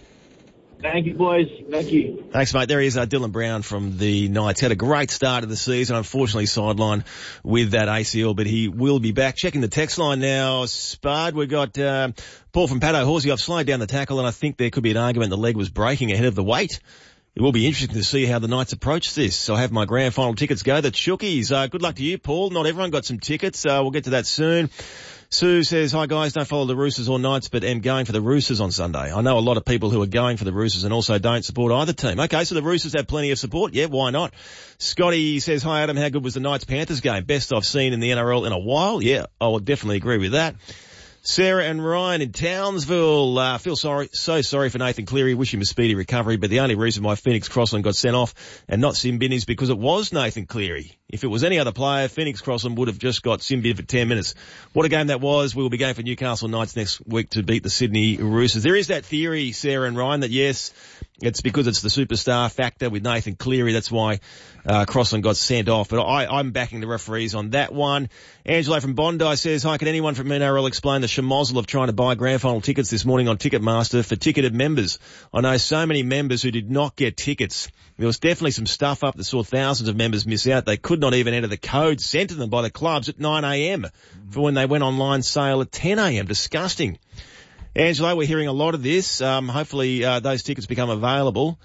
Thank you, boys. Thank you. Thanks, mate. There is Dylan Brown from the Knights. Had a great start of the season. Unfortunately, sidelined with that ACL, but he will be back. Checking the text line now, Spud. We've got Paul from Paddo. Horsey, I've slowed down the tackle, and I think there could be an argument the leg was breaking ahead of the weight. It will be interesting to see how the Knights approach this. So I have my grand final tickets go. The Chookies. Good luck to you, Paul. Not everyone got some tickets. We'll get to that soon. Sue says, hi guys, don't follow the Roosters or Knights, but am going for the Roosters on Sunday. I know a lot of people who are going for the Roosters and also don't support either team. Okay, so the Roosters have plenty of support. Yeah, why not? Scotty says, hi Adam, how good was the Knights-Panthers game? Best I've seen in the NRL in a while. Yeah, I would definitely agree with that. Sarah and Ryan in Townsville, feel so sorry for Nathan Cleary, wish him a speedy recovery, but the only reason why Phoenix Crossland got sent off and not sin bin is because it was Nathan Cleary. If it was any other player, Phoenix Crossland would have just got sin bin for 10 minutes. What a game that was. We will be going for Newcastle Knights next week to beat the Sydney Roosters. There is that theory, Sarah and Ryan, that yes, it's because it's the superstar factor with Nathan Cleary. That's why Crossland got sent off. But I'm backing the referees on that one. Angelo from Bondi says, hi, can anyone from NRL explain the schmozzle of trying to buy grand final tickets this morning on Ticketmaster for ticketed members? I know so many members who did not get tickets. There was definitely some stuff up that saw thousands of members miss out. They could not even enter the code sent to them by the clubs at 9 a.m. for when they went online sale at 10 a.m. Disgusting. Angelo, we're hearing a lot of this. Hopefully those tickets become available.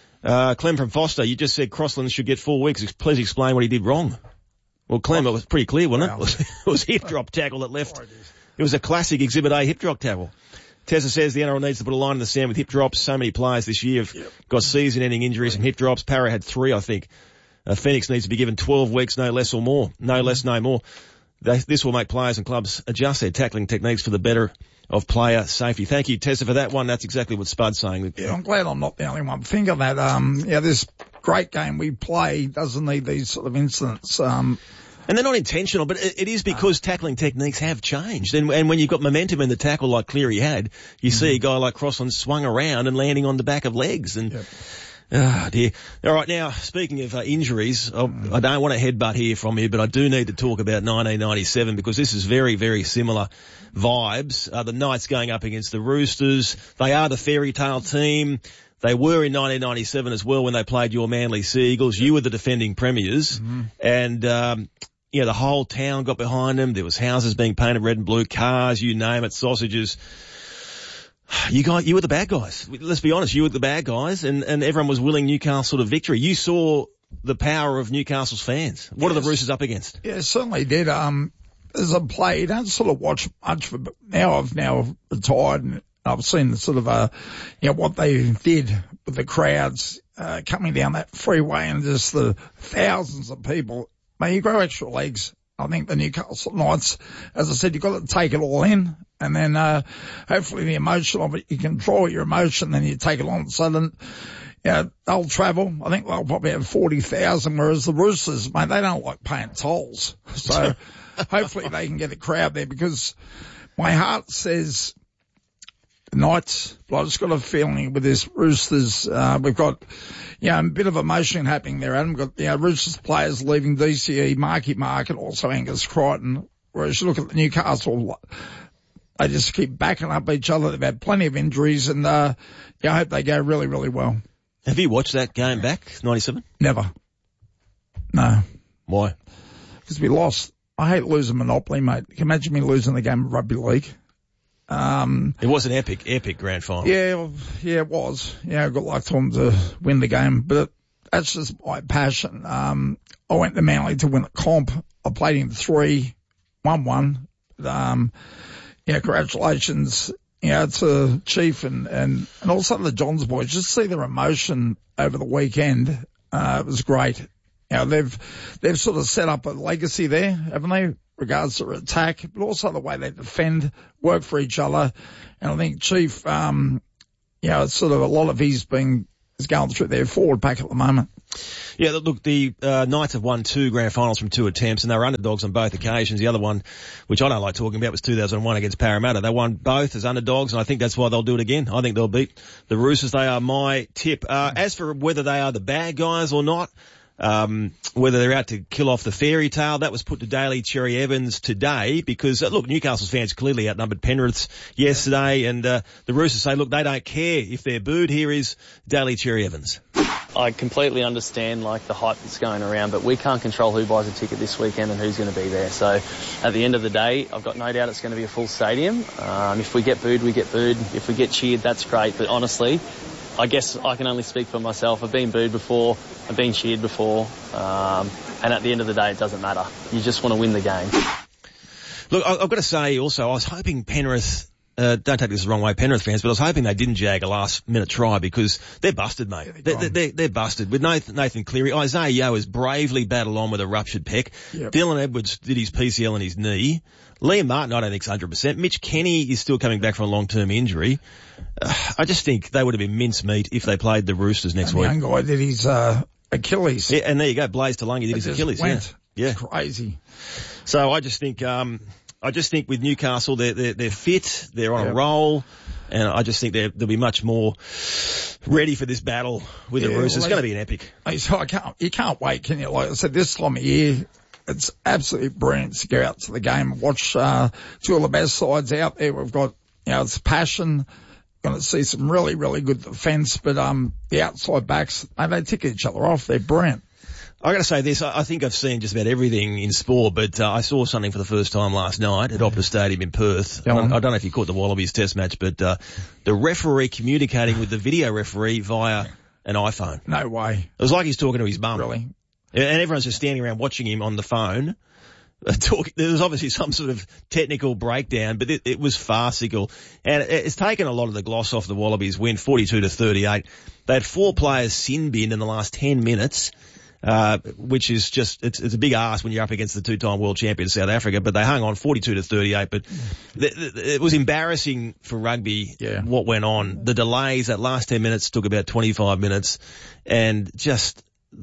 Clem from Foster, you just said Crossland should get 4 weeks. Please explain what he did wrong. Well, Clem, it was pretty clear, wasn't it? It was hip drop tackle that left. It was a classic Exhibit A hip drop tackle. Tessa says the NRL needs to put a line in the sand with hip drops. So many players this year have got season-ending injuries and hip drops. Para had 3, I think. Phoenix needs to be given 12 weeks, no less or more. No less, no more. This will make players and clubs adjust their tackling techniques for the better of player safety. Thank you, Tessa, for that one. That's exactly what Spud's saying. Yeah, I'm glad I'm not the only one. Think of that. This great game we play doesn't need these sort of incidents. And they're not intentional, but it is because tackling techniques have changed. And when you've got momentum in the tackle like Cleary had, you see a guy like Crossland swung around and landing on the back of legs. And oh dear. All right, now speaking of injuries, I don't want to headbutt here from you, but I do need to talk about 1997 because this is very, very similar vibes. The Knights going up against the Roosters. They are the fairy tale team. They were in 1997 as well when they played your Manly Sea Eagles. You were the defending premiers. And the whole town got behind them. There was houses being painted red and blue, cars, you name it, sausages. You were the bad guys. Let's be honest, you were the bad guys, and everyone was willing Newcastle to victory. You saw the power of Newcastle's fans. What are the Roosters up against? Yeah, certainly did. As a player, you don't sort of watch much, but I've now retired and I've seen the sort of, what they did with the crowds, coming down that freeway and just the thousands of people. Mate, you grow extra legs. I think the Newcastle Knights, as I said, you've got to take it all in, and then hopefully the emotion of it, you control your emotion, then you take it on. So then, they'll travel. I think they'll probably have 40,000, whereas the Roosters, mate, they don't like paying tolls. So hopefully they can get a crowd there, because my heart says the Knights, but I just got a feeling with this Roosters, we've got a bit of emotion happening there, Adam. We've got Roosters players leaving DCE, Marky Mark, and also Angus Crichton. Whereas you look at the Newcastle, they just keep backing up each other. They've had plenty of injuries, and I hope they go really, really well. Have you watched that game back, 97? Never. No. Why? Because we lost. I hate losing Monopoly, mate. Can you imagine me losing the game of rugby league? It was an epic grand final. Yeah, it was. Yeah, I got luck to them to win the game, but that's just my passion. I went to Manly to win a comp. I played in 3, won 1. Congratulations, to Chief and also the Johns boys. Just see their emotion over the weekend. It was great. They've sort of set up a legacy there, haven't they? Regards to attack, but also the way they defend, work for each other. And I think Chief, it's sort of a lot of is going through their forward pack at the moment. Yeah, look, the Knights have won 2 grand finals from 2 attempts, and they were underdogs on both occasions. The other one, which I don't like talking about, was 2001 against Parramatta. They won both as underdogs, and I think that's why they'll do it again. I think they'll beat the Roosters. They are my tip. As for whether they are the bad guys or not, whether they're out to kill off the fairy tale, that was put to Daly Cherry Evans today because, look, Newcastle's fans clearly outnumbered Penrith's yesterday, and the Roosters say, look, they don't care if they're booed. Here is Daly Cherry Evans. I completely understand, the hype that's going around, but we can't control who buys a ticket this weekend and who's going to be there. So at the end of the day, I've got no doubt it's going to be a full stadium. If we get booed, we get booed. If we get cheered, that's great. But honestly, I guess I can only speak for myself. I've been booed before. I've been cheered before. And at the end of the day, it doesn't matter. You just want to win the game. Look, I've got to say also, I was hoping Penrith, don't take this the wrong way, Penrith fans, but I was hoping they didn't jag a last-minute try because they're busted, mate. They're busted. With Nathan Cleary, Isaiah Yeo has bravely battled on with a ruptured pec. Yep. Dylan Edwards did his PCL in his knee. Liam Martin, I don't think is 100%. Mitch Kenny is still coming back from a long-term injury. I just think they would have been mincemeat if they played the Roosters next week. The young guy did his Achilles. Yeah, and there you go. Blaze Talangi did his Achilles. Yeah. It's crazy. So I just think with Newcastle, they're fit, they're on a roll, and I just think they'll be much more ready for this battle with the Roosters. It's going to be an epic. You can't wait, can you? Like I said, this time of year, it's absolutely brilliant to go out to the game and watch 2 of the best sides out there. We've got, it's passion. Going to see some really, really good defence, but the outside backs, they tick each other off. They're brilliant. I got to say this, I think I've seen just about everything in sport, but I saw something for the first time last night at Optus Stadium in Perth. I don't know if you caught the Wallabies test match, but the referee communicating with the video referee via an iPhone. No way. It was like he's talking to his mum. Really? And everyone's just standing around watching him on the phone. There was obviously some sort of technical breakdown, but it was farcical. And it's taken a lot of the gloss off the Wallabies win, 42-38. They had 4 players sin binned in the last 10 minutes. Which is just, it's a big ask when you're up against the 2-time world champion South Africa, but they hung on 42-38, but it was embarrassing for rugby what went on. The delays, that last 10 minutes took about 25 minutes, and just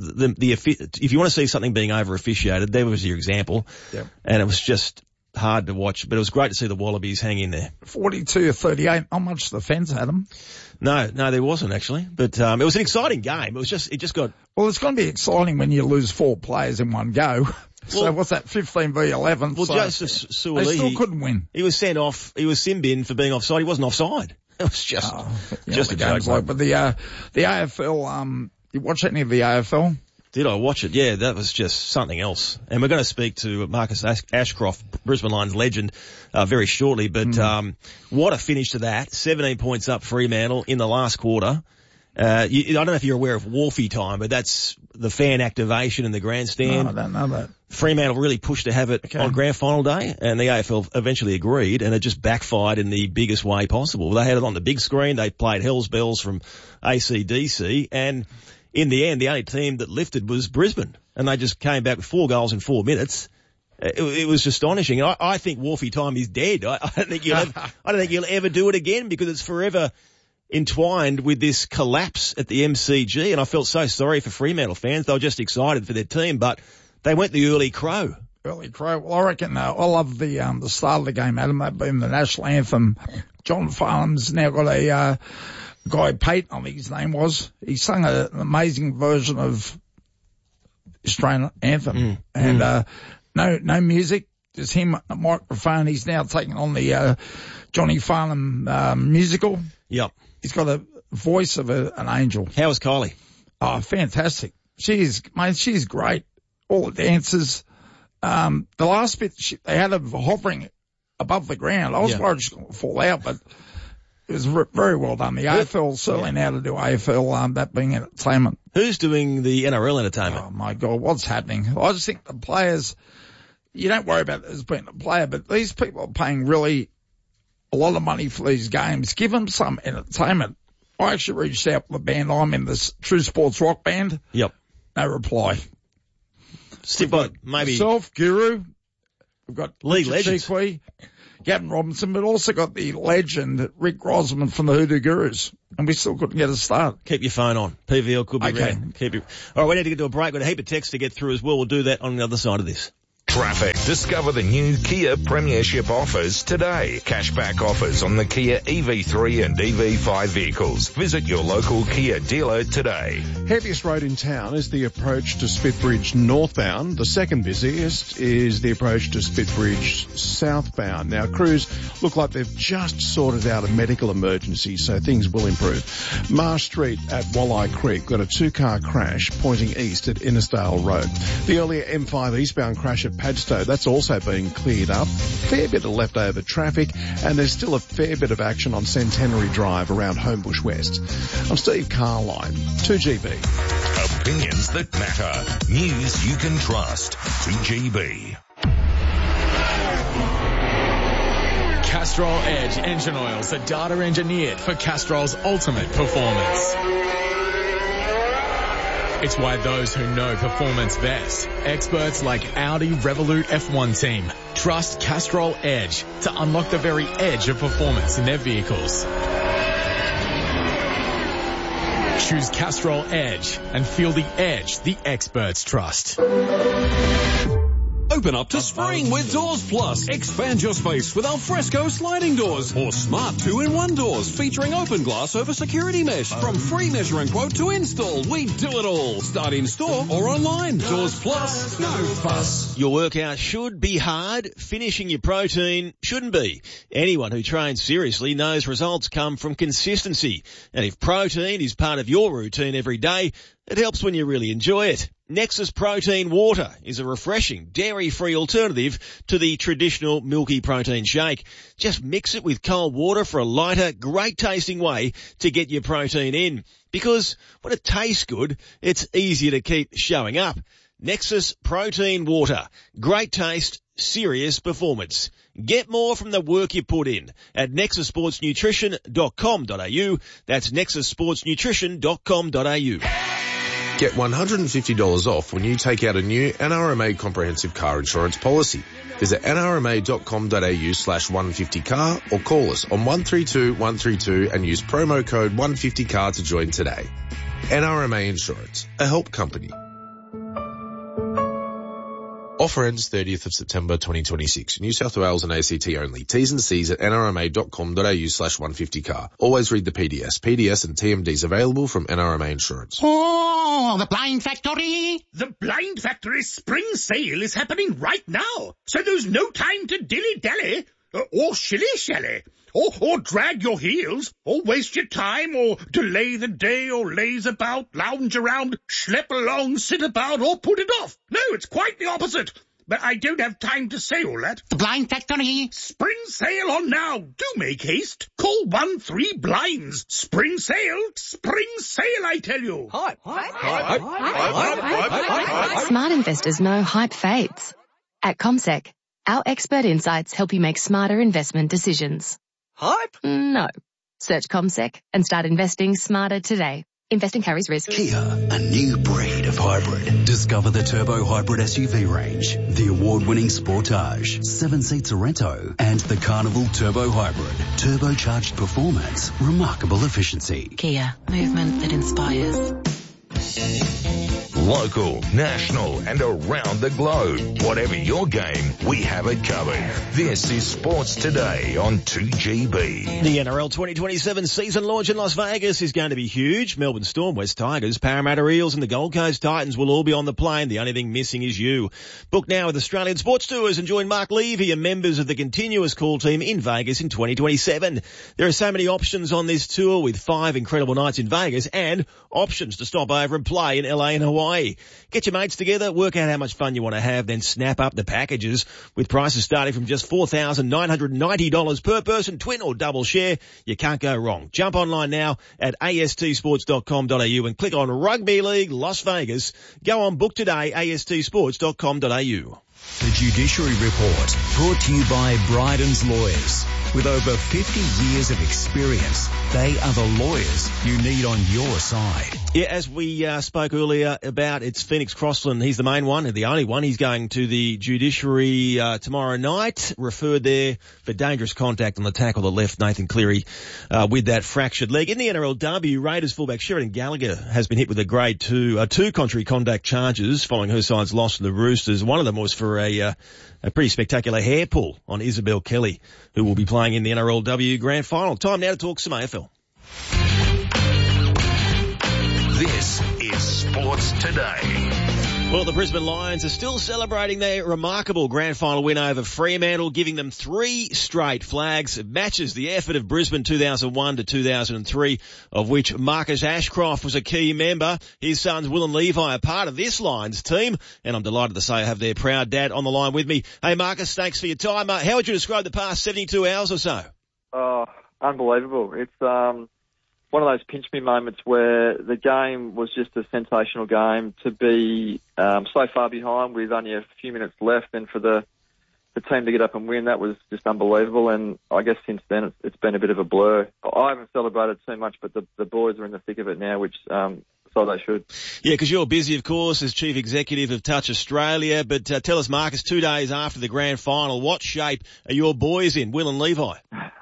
if you want to see something being over officiated, there was your example. Yep. And it was just hard to watch, but it was great to see the Wallabies hang in there. 42-38, not much defence, Adam. No, there wasn't actually, but it was an exciting game. It just got. Well, it's going to be exciting when you lose 4 players in one go. So what's that, 15 v 11? Well, Joseph Suaalii, they still couldn't win. He was sent off. He was sin-binned for being offside. He wasn't offside. It was just a joke. But the AFL, you watch any of the AFL? Did I watch it? Yeah, that was just something else. And we're going to speak to Marcus Ashcroft, Brisbane Lions legend, very shortly. But what a finish to that. 17 points up Fremantle in the last quarter. I don't know if you're aware of Wharfie time, but that's the fan activation in the grandstand. No, I don't know that. Fremantle really pushed to have it on grand final day, and the AFL eventually agreed, and it just backfired in the biggest way possible. They had it on the big screen. They played Hell's Bells from AC/DC, and in the end, the only team that lifted was Brisbane, and they just came back with 4 goals in 4 minutes. It was astonishing. I think Wharfie time is dead. I don't think you'll ever do it again because it's forever entwined with this collapse at the MCG. And I felt so sorry for Fremantle fans. They were just excited for their team, but they went the early crow. Early crow. Well, I reckon I love the start of the game, Adam. That being the national anthem. John Farnham's now got a Guy Payton, I think his name was. He sung an amazing version of Australian anthem. And no music, just him, a microphone. He's now taking on the Johnny Farnham musical. Yep. He's got a voice of an angel. How was Kylie? Oh, fantastic. She's great. All the dances. The last bit, they had her hovering above the ground. I was worried she was going to fall out, but It was very well done. The AFL certainly now to do AFL, that being entertainment. Who's doing the NRL entertainment? Oh my God, what's happening? I just think the players, you don't worry about it as being a player, but these people are paying really a lot of money for these games. Give them some entertainment. I actually reached out to the band. I'm in this True Sports Rock band. Yep. No reply. Maybe myself, Guru. We've got League legends. Gavin Robinson, but also got the legend Rick Grosman from the Hoodoo Gurus, and we still couldn't get a start. Keep your phone on. PVL could be red. All right, we need to get to a break. We've got a heap of text to get through as well. We'll do that on the other side of this. Traffic. Discover the new Kia Premiership offers today. Cashback offers on the Kia EV3 and EV5 vehicles. Visit your local Kia dealer today. Heaviest road in town is the approach to Spitbridge northbound. The second busiest is the approach to Spitbridge southbound. Now, crews look like they've just sorted out a medical emergency, so things will improve. Marsh Street at Walleye Creek got a two-car crash pointing east at Innisdale Road. The earlier M5 eastbound crash at Padstow, that's also been cleared up. Fair bit of leftover traffic, and there's still a fair bit of action on Centenary Drive around Homebush West. I'm Steve Carline, 2GB. Opinions that matter. News you can trust. 2GB. Castrol Edge engine oils are data engineered for Castrol's ultimate performance. It's why those who know performance best, experts like Audi Revolut F1 team, trust Castrol Edge to unlock the very edge of performance in their vehicles. Choose Castrol Edge and feel the edge the experts trust. Open up to spring with Doors Plus. Expand your space with alfresco sliding doors or smart 2-in-1 doors featuring open glass over security mesh. From free measuring quote to install, we do it all. Start in store or online. Doors Plus, no fuss. Your workout should be hard. Finishing your protein shouldn't be. Anyone who trains seriously knows results come from consistency. And if protein is part of your routine every day, it helps when you really enjoy it. Nexus Protein Water is a refreshing, dairy-free alternative to the traditional milky protein shake. Just mix it with cold water for a lighter, great-tasting way to get your protein in. Because when it tastes good, it's easier to keep showing up. Nexus Protein Water. Great taste, serious performance. Get more from the work you put in at nexusportsnutrition.com.au. That's nexusportsnutrition.com.au. Get $150 off when you take out a new NRMA comprehensive car insurance policy. Visit nrma.com.au/150car or call us on 132 132 and use promo code 150car to join today. NRMA Insurance, a help company. Offer ends 30th of September 2026. New South Wales and ACT only. T's and C's at nrma.com.au/150car. Always read the PDS. PDS and TMDs available from NRMA Insurance. Oh, the Blind Factory! The Blind Factory spring sale is happening right now. So there's no time to dilly-dally or shilly-shally. Or drag your heels, or waste your time, or delay the day, or laze about, lounge around, schlep along, sit about, or put it off. No, it's quite the opposite. But I don't have time to say all that. The Blind Factory. Spring sale on now. Do make haste. Call 13-BLINDS. Spring sale, I tell you. Hype. Smart investors know hype fades. At CommSec, our expert insights help you make smarter investment decisions. Hype? No. Search CommSec and start investing smarter today. Investing carries risk. Kia, a new breed of hybrid. Discover the Turbo Hybrid SUV range, the award-winning Sportage, 7-seat Sorento, and the Carnival Turbo Hybrid. Turbocharged performance, remarkable efficiency. Kia, movement that inspires. Local, national and around the globe. Whatever your game, we have it covered. This is Sports Today on 2GB. The NRL 2027 season launch in Las Vegas is going to be huge. Melbourne Storm, West Tigers, Parramatta Eels and the Gold Coast Titans will all be on the plane. The only thing missing is you. Book now with Australian Sports Tours and join Mark Levy and members of the continuous call team in Vegas in 2027. There are so many options on this tour with 5 incredible nights in Vegas and options to stop over and play in LA and Hawaii. Hawaii. Get your mates together, work out how much fun you want to have, then snap up the packages with prices starting from just $4,990 per person, twin or double share. You can't go wrong. Jump online now at astsports.com.au and click on Rugby League Las Vegas. Go on book today, astsports.com.au. The Judiciary Report, brought to you by Bryden's Lawyers. With over 50 years of experience, they are the lawyers you need on your side. Yeah, as we spoke earlier about, it's Phoenix Crossland. He's the main one and the only one. He's going to the Judiciary tomorrow night. Referred there for dangerous contact on the tackle that left Nathan Cleary with that fractured leg. In the NRLW, Raiders fullback Sheridan Gallagher has been hit with a grade 2 contrary contact charges following her side's loss to the Roosters. One of them was for a pretty spectacular hair pull on Isabel Kelly, who will be playing in the NRLW Grand Final. Time now to talk some AFL. This is Sports Today. Well, the Brisbane Lions are still celebrating their remarkable grand final win over Fremantle, giving them 3 straight flags. It matches the effort of Brisbane 2001 to 2003, of which Marcus Ashcroft was a key member. His sons, Will and Levi, are part of this Lions team, and I'm delighted to say I have their proud dad on the line with me. Hey, Marcus, thanks for your time. How would you describe the past 72 hours or so? Oh, unbelievable. It's one of those pinch me moments where the game was just a sensational game. To be so far behind with only a few minutes left, and for the team to get up and win, that was just unbelievable. And I guess since then it's been a bit of a blur. I haven't celebrated too much, but the boys are in the thick of it now, which so they should. Yeah, because you're busy, of course, as Chief Executive of Touch Australia. But tell us, Marcus, 2 days after the grand final, what shape are your boys in, Will and Levi?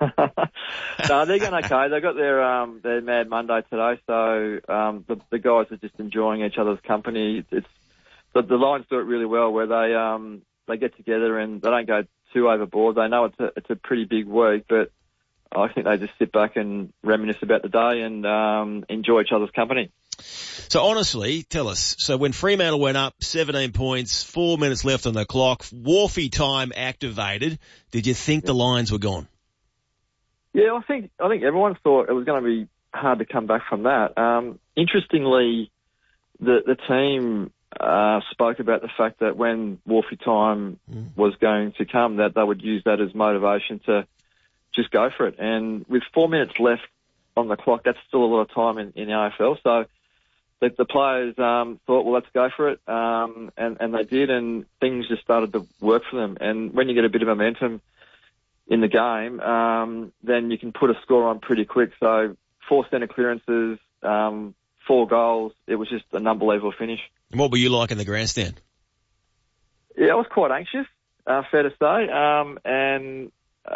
No, they're going okay. They got their Mad Monday today, so the guys are just enjoying each other's company. It's the Lions do it really well, where they get together and they don't go too overboard. They know it's a pretty big week, but I think they just sit back and reminisce about the day and enjoy each other's company. So honestly, tell us, so when Fremantle went up 17 points, 4 minutes left on the clock, Wharfie time activated, did you think the Lions were gone? Yeah, I think everyone thought it was going to be hard to come back from that. Interestingly, the team spoke about the fact that when Wharfie time was going to come, that they would use that as motivation to just go for it. And with 4 minutes left on the clock, that's still a lot of time in the AFL. So the players thought, well, let's go for it, and they did, and things just started to work for them. And when you get a bit of momentum in the game, then you can put a score on pretty quick. So 4 centre clearances, 4 goals. It was just an unbelievable finish. And what were you like in the grandstand? Yeah, I was quite anxious, fair to say. And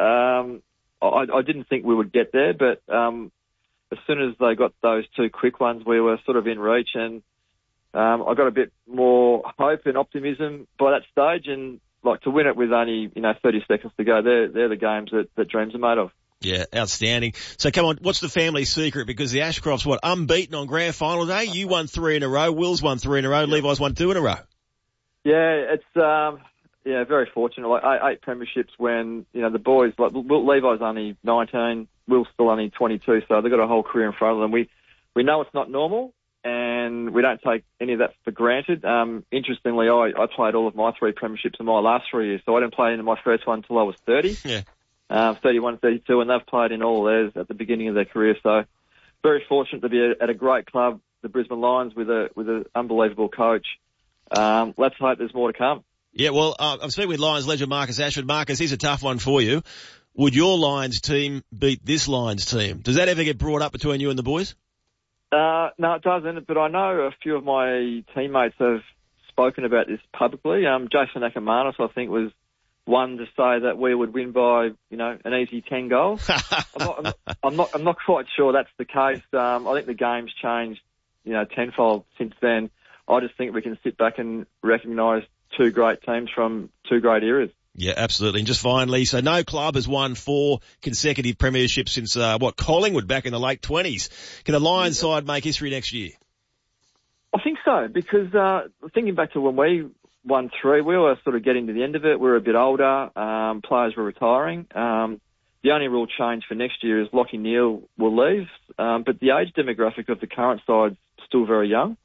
I didn't think we would get there, but as soon as they got those 2 quick ones, we were sort of in reach, and I got a bit more hope and optimism by that stage. And like, to win it with only 30 seconds to go, they're the games that dreams are made of. Yeah, outstanding. So come on, what's the family secret? Because the Ashcrofts, unbeaten on grand final day? You won 3 in a row, Will's won 3 in a row, Levi's won 2 in a row. Yeah, it's very fortunate. Like 8 premierships when the boys, like Levi's only 19, Will's still only 22, so they've got a whole career in front of them. We know it's not normal, and we don't take any of that for granted. Interestingly, I played all of my 3 premierships in my last 3 years, so I didn't play in my first one until I was 30. Yeah. 31, 32, and they've played in all of theirs at the beginning of their career. So very fortunate to be at a great club, the Brisbane Lions, with an unbelievable coach. Let's hope there's more to come. Yeah, well, I'm speaking with Lions legend Marcus Ashford. Marcus, here's a tough one for you. Would your Lions team beat this Lions team? Does that ever get brought up between you and the boys? No, it doesn't, but I know a few of my teammates have spoken about this publicly. Jason Akermanis, I think, was one to say that we would win by, an easy 10 goals. I'm not quite sure that's the case. I think the game's changed, tenfold since then. I just think we can sit back and recognise 2 great teams from 2 great eras. Yeah, absolutely. And just finally, so no club has won 4 consecutive premierships since, Collingwood back in the late 20s. Can the Lions side make history next year? I think so, because thinking back to when we won 3, we were sort of getting to the end of it. We were a bit older. Players were retiring. The only real change for next year is Lachie Neale will leave. But the age demographic of the current side's still very young.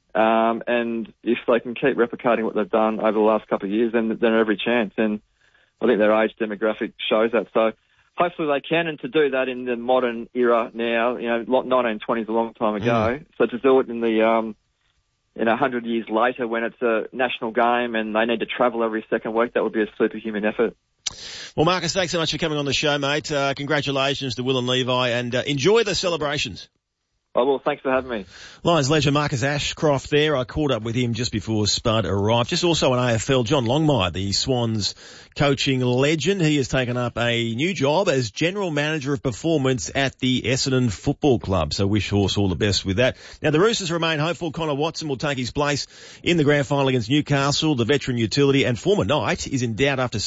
And if they can keep replicating what they've done over the last couple of years, then they're every chance. And I think their age demographic shows that. So hopefully they can. And to do that in the modern era now, 1920 is a long time ago. So to do it in the 100 years later when it's a national game and they need to travel every second week, that would be a superhuman effort. Well, Marcus, thanks so much for coming on the show, mate. Congratulations to Will and Levi, and enjoy the celebrations. Oh, well, thanks for having me. Lions legend Marcus Ashcroft there. I caught up with him just before Spud arrived. Just also on AFL, John Longmire, the Swans coaching legend. He has taken up a new job as General Manager of Performance at the Essendon Football Club. So wish Horse all the best with that. Now, the Roosters remain hopeful. Connor Watson will take his place in the grand final against Newcastle. The veteran utility and former Knight is in doubt after